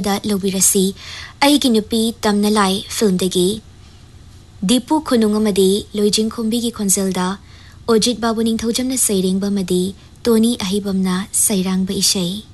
ꯍꯥꯏꯕꯗ ꯂꯧꯕꯤꯔꯁꯤ ꯑꯩꯒꯤ ꯅꯨꯄꯤ ꯇꯝꯅꯂꯥꯏ ꯐꯤꯜꯝꯗꯒꯤ ꯗꯤꯄꯨ ꯈꯨꯅꯨꯡ ꯑꯃꯗꯤ ꯂꯣꯏꯖꯤꯡꯈꯣꯝꯕꯤꯒꯤ ꯈꯣꯟꯖꯦꯜꯗ ꯑꯣꯖꯤꯠ ꯕꯥꯕꯨ ꯅꯤꯡꯊꯧꯖꯝꯅ ꯁꯩꯔꯦꯡꯕ ꯑꯃꯗꯤ ꯇꯣꯅꯤ ꯑꯍꯤꯕꯝꯅ ꯁꯩꯔꯥꯡꯕ ꯏꯁꯩ